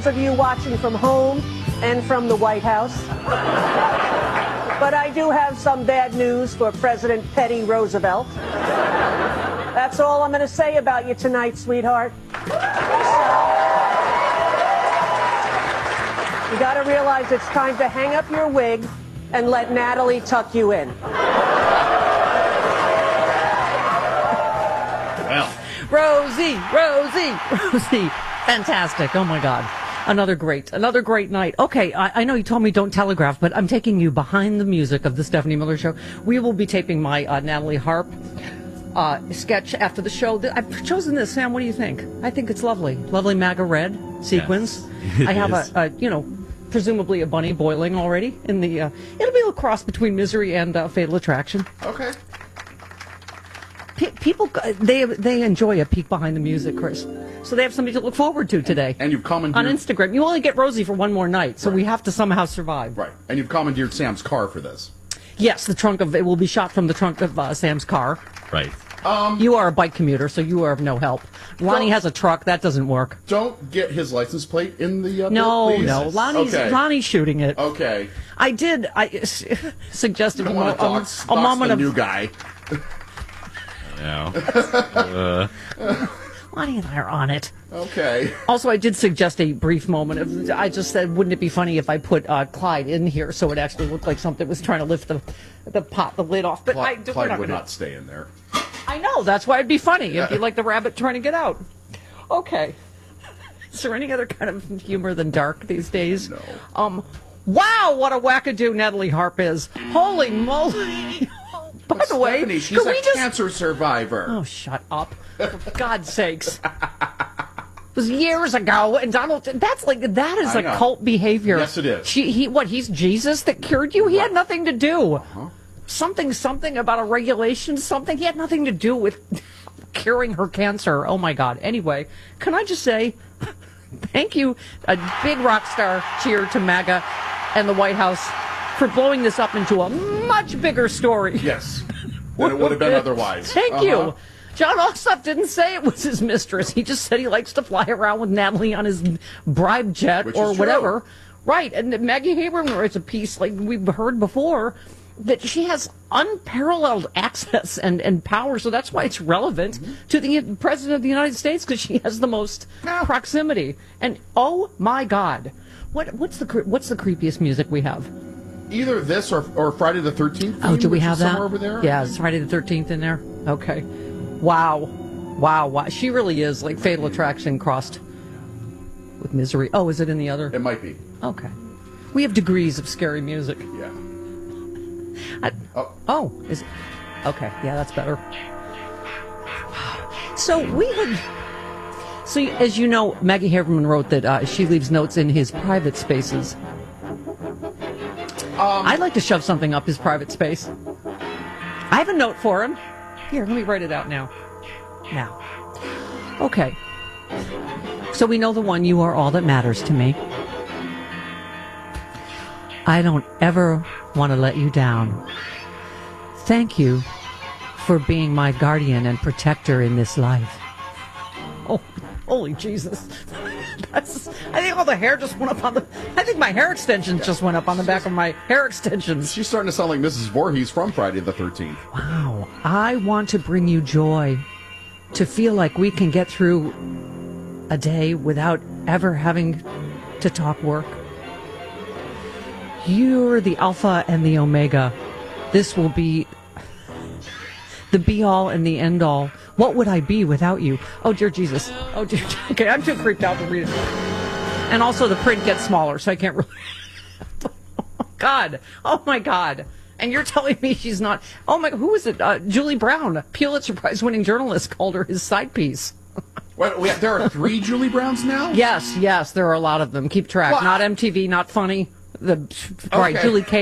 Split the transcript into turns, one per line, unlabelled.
those of you watching from home and from the White House. But I do have some bad news for President Teddy Roosevelt. That's all I'm going to say about you tonight, sweetheart. You got to realize it's time to hang up your wig and let Natalie tuck you in.
Well,
Rosie, fantastic. Oh my God. Another great night. Okay, I know you told me don't telegraph, but I'm taking you behind the music of the Stephanie Miller Show. We will be taping my Natalie Harp sketch after the show. I've chosen this, Sam. What do you think? I think it's lovely. Lovely MAGA red sequins.
Yes,
I have presumably a bunny boiling already in the, it'll be a cross between Misery and Fatal Attraction.
okay.
People, they enjoy a peek behind the music, Chris. So they have something to look forward to today.
And you've commandeered...
On Instagram. You only get Rosie for one more night, so we have to somehow survive.
Right. And you've commandeered Sam's car for this.
Yes, it will be shot from the trunk of Sam's car.
Right.
You are a bike commuter, so you are of no help. Lonnie has a truck. That doesn't work.
Don't get his license plate in the
No,
please.
no. Lonnie's shooting it.
Okay.
I suggested
You don't want to dox the new guy.
Yeah.
Lonnie and I are on it.
Okay.
Also, I did suggest a brief moment. I just said, wouldn't it be funny if I put Clyde in here so it actually looked like something was trying to lift the lid off? But
Clyde would not stay in there.
I know. That's why it'd be funny. It'd be like the rabbit trying to get out. Okay. Is there any other kind of humor than dark these days?
No.
Wow, what a wackadoo Natalie Harp is. Holy moly. By the way,
Stephanie, she's a cancer survivor.
Oh, shut up. For God's sakes. It was years ago, and Donald, that is
I
a
know.
cult behavior.
Yes, it is.
He's Jesus that cured you? He had nothing to do.
Uh-huh.
Something about a regulation, he had nothing to do with curing her cancer. Oh my God. Anyway, can I just say, thank you, a big rock star cheer to MAGA and the White House for blowing this up into a much bigger story.
Yes. Than it would have been otherwise.
Thank you. John Ossoff didn't say it was his mistress. He just said he likes to fly around with Natalie on his bribe jet or whatever. Right. And Maggie Haberman writes a piece like we've heard before that she has unparalleled access and power. So that's why it's relevant to the President of the United States, because she has the most proximity. And oh my God, what's the creepiest music we have?
Either this or Friday the 13th.
Oh, do we have that?
Somewhere over there?
Yeah, is Friday the 13th in there? Okay. Wow. She really is like Fatal Attraction crossed with Misery. Oh, is it in the other?
It might be.
Okay. We have degrees of scary music.
Yeah.
Is it? Okay, yeah, that's better. So as you know, Maggie Haberman wrote that she leaves notes in his private spaces. I'd like to shove something up his private space. I have a note for him. Here, let me write it out now. Okay. So we know the one, you are all that matters to me. I don't ever want to let you down. Thank you for being my guardian and protector in this life. Oh, holy Jesus. I think all the hair just went up I think my hair extensions just went up on the back of my hair extensions.
She's starting to sound like Mrs. Voorhees from Friday the 13th.
Wow. I want to bring you joy, to feel like we can get through a day without ever having to talk work. You're the alpha and the omega. This will be the be-all and the end-all. What would I be without you? Oh, dear Jesus. Oh, dear. Okay, I'm too creeped out to read it. And also the print gets smaller, so I can't really... God. Oh, my God. And you're telling me she's not... Oh, my... Who is it? Julie Brown, Pulitzer Prize-winning journalist, called her his side piece.
Wait, there are 3 Julie Browns now?
Yes, there are a lot of them. Keep track.
What?
Not MTV, not funny. Right, Julie K.